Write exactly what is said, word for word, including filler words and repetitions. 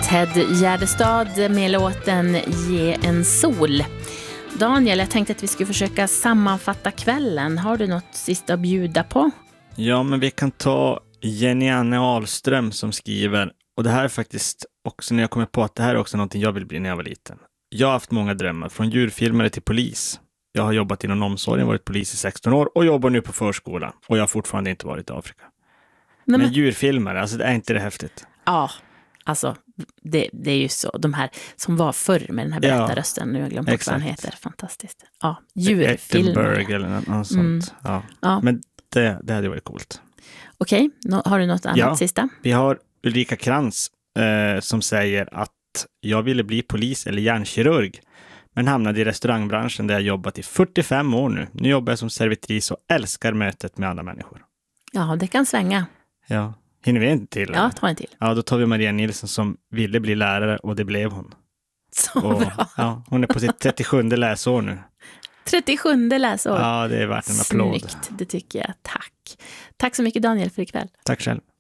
Ted Gärdestad med låten Ge en sol. Daniel, jag tänkte att vi skulle försöka sammanfatta kvällen. Har du något sista att bjuda på? Ja, men vi kan ta Jenny Anne Ahlström som skriver. Och det här är faktiskt också när jag kommer på att det här är också någonting jag vill bli när jag var liten. Jag har haft många drömmar, från djurfilmare till polis. Jag har jobbat inom omsorgen, varit polis i sexton år och jobbar nu på förskola. Och jag har fortfarande inte varit i Afrika. Nej, men, men djurfilmare, alltså det är inte det häftigt? Ja, alltså det, det är ju så. De här som var förr med den här berättarrösten, ja, nu har jag glömt bort vad han heter. Fantastiskt. Ja, djurfilmare. Ettenberg eller något, något sånt. Mm. Ja. Ja. Men det, det hade varit coolt. Okej, okay. Har du något annat ja, sista? Vi har Ulrika Krantz eh, som säger att jag ville bli polis eller hjärnkirurg. Men hamnade i restaurangbranschen där jag jobbat i fyrtiofem år nu. Nu jobbar jag som servitris och älskar mötet med andra människor. Ja, det kan svänga. Ja, hinner vi inte till? Ja, ta en till. Ja, då tar vi Maria Nilsson som ville bli lärare och det blev hon. Så och, bra. Ja, hon är på sitt trettiosjunde läsår nu. trettiosjunde läsår. Ja, det är värt en applåd. Snyggt, det tycker jag. Tack. Tack så mycket Daniel för ikväll. Tack själv.